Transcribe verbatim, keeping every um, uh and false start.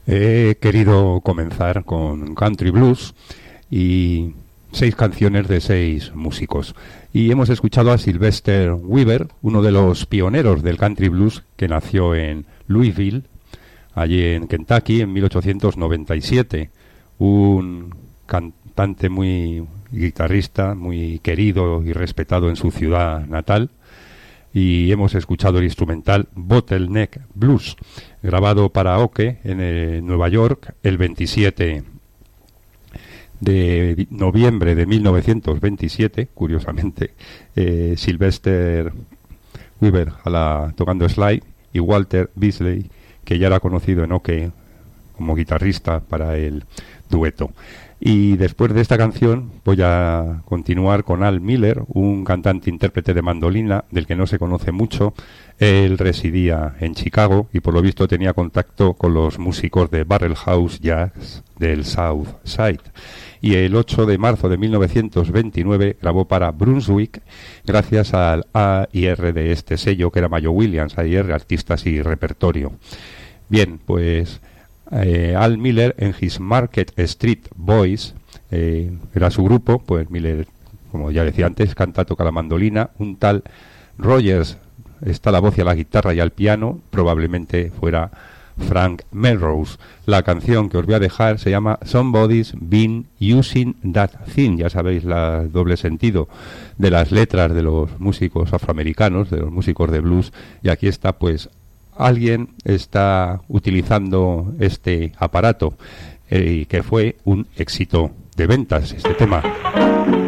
He querido comenzar con country blues y seis canciones de seis músicos. Y hemos escuchado a Sylvester Weaver, uno de los pioneros del country blues, que nació en Louisville, allí en Kentucky, en mil ochocientos noventa y siete. Un cantante muy guitarrista, muy querido y respetado en su ciudad natal. Y hemos escuchado el instrumental Bottleneck Blues, grabado para Oke en eh, Nueva York el veintisiete de noviembre de mil novecientos veintisiete. Curiosamente, eh, Sylvester Weaver a la, tocando slide, y Walter Beasley, que ya era conocido en Oke como guitarrista para el dueto. Y después de esta canción voy a continuar con Al Miller, un cantante intérprete de mandolina del que no se conoce mucho. Él residía en Chicago y por lo visto tenía contacto con los músicos de Barrel House Jazz del South Side. Y el ocho de marzo de mil novecientos veintinueve grabó para Brunswick gracias al A y R de este sello, que era Mayo Williams, A y R, Artistas y Repertorio. Bien, pues Eh, Al Miller en His Market Street Boys, eh, era su grupo. Pues Miller, como ya decía antes, canta, toca la mandolina. Un tal Rogers está a la voz y a la guitarra y al piano, probablemente fuera Frank Melrose. La canción que os voy a dejar se llama Somebody's Been Using That Thing. Ya sabéis el doble sentido de las letras de los músicos afroamericanos, de los músicos de blues, y aquí está, pues alguien está utilizando este aparato, eh, que fue un éxito de ventas, este tema.